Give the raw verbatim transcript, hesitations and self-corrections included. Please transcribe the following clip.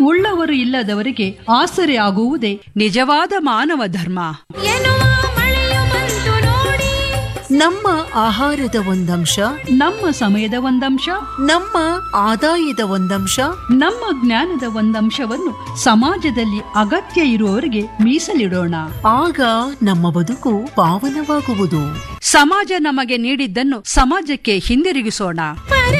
ಉಳ್ಳವರು ಇಲ್ಲದವರಿಗೆ ಆಸರೆ ಆಗುವುದೇ ನಿಜವಾದ ಮಾನವ ಧರ್ಮ ಎನ್ನುವ ಮಳೆಯು ಬಂತು ನೋಡಿ. ನಮ್ಮ ಆಹಾರದ ಒಂದಂಶ, ನಮ್ಮ ಸಮಯದ ಒಂದಂಶ, ನಮ್ಮ ಆದಾಯದ ಒಂದಂಶ, ನಮ್ಮ ಜ್ಞಾನದ ಒಂದಂಶವನ್ನು ಸಮಾಜದಲ್ಲಿ ಅಗತ್ಯ ಇರುವವರಿಗೆ ಮೀಸಲಿಡೋಣ. ಆಗ ನಮ್ಮ ಬದುಕು ಪಾವನವಾಗುವುದು. ಸಮಾಜ ನಮಗೆ ನೀಡಿದ್ದನ್ನು ಸಮಾಜಕ್ಕೆ ಹಿಂದಿರುಗಿಸೋಣ. ಪರ